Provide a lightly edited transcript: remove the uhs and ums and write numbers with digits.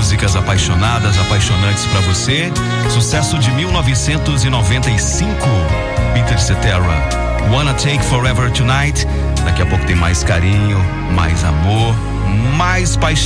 músicas apaixonadas, apaixonantes pra você. Sucesso de 1995, Peter Cetera, Wanna Take Forever Tonight. Daqui a pouco tem mais carinho, mais amor, mais paixão.